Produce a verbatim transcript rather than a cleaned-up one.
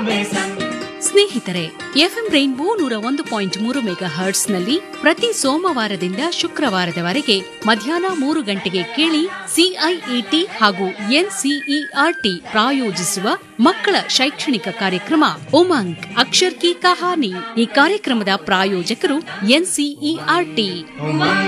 ಸ್ನೇಹಿತರೆ, FM rainbow ನೂರ ಒಂದು ಪಾಯಿಂಟ್ ಮೂರು ಮೆಗಾ ಹರ್ಟ್ಸ್ನಲ್ಲಿ ಪ್ರತಿ ಸೋಮವಾರದಿಂದ ಶುಕ್ರವಾರದವರೆಗೆ ಮಧ್ಯಾಹ್ನ ಮೂರು ಗಂಟೆಗೆ ಕೇಳಿ ಸಿಐಇಟಿ ಹಾಗೂ ಎನ್ಸಿಇಆರ್ಟಿ ಪ್ರಾಯೋಜಿಸುವ ಮಕ್ಕಳ ಶೈಕ್ಷಣಿಕ ಕಾರ್ಯಕ್ರಮ ಉಮಂಗ್ ಅಕ್ಷರ್ ಕಿ ಕಹಾನಿ. ಈ ಕಾರ್ಯಕ್ರಮದ ಪ್ರಾಯೋಜಕರು ಎನ್ಸಿಇಆರ್ಟಿ.